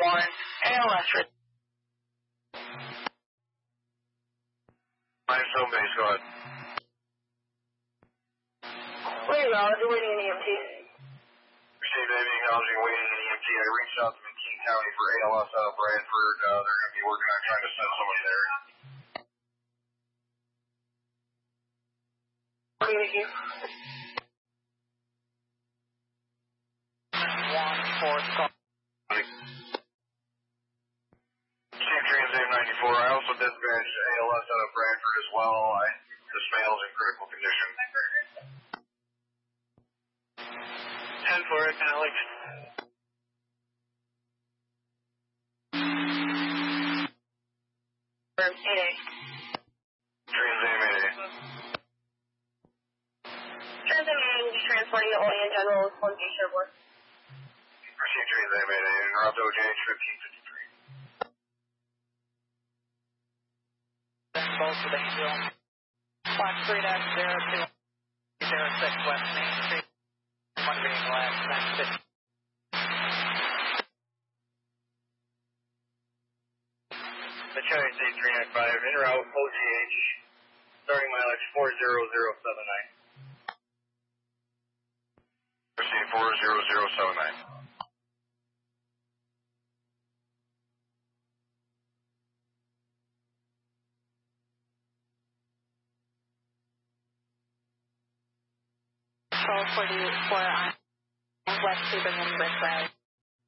ALS. Limestone base, go ahead. Wait, Roger, waiting in EMT. Received Navy acknowledging waiting in EMT. I reached out to McKean County for ALS out of Bradford. They're going to be working on trying to send someone there. Working with you. 1-4 call. Chief Transaim 94. I also dispatched ALS out of Bradford as well. This male is in critical condition. 10-4, acknowledge. Firm 8A. Transaim 8A. Transaim 8A will be transporting the Olean General with 1 Gate Airport. Received Transaim 8A and route to OJH 1553. Both with Angel. Fox 3-02. 06 West Main Street. One being last 950. The Chinese C395 en route OGH, starting mileage 40079. Received 40079. Control 44 on West Superman Bridge Road.